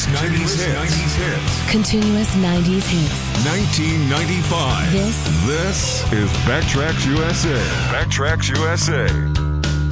90s hits. Continuous 90s hits. 1995. This is Backtracks USA. Backtracks USA.